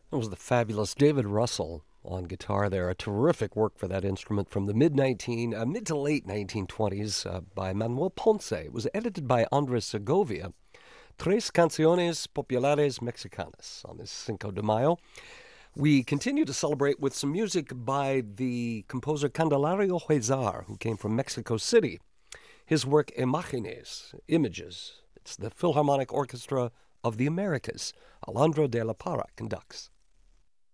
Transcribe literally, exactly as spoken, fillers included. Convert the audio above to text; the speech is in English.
That was the fabulous David Russell on guitar there. A terrific work for that instrument from the mid nineteen, uh, mid to late nineteen twenties uh, by Manuel Ponce. It was edited by Andres Segovia. Tres Canciones Populares Mexicanas on this Cinco de Mayo. We continue to celebrate with some music by the composer Candelario Huizar, who came from Mexico City. His work Imágenes, Images. It's the Philharmonic Orchestra of the Americas. Alejandro de la Parra conducts.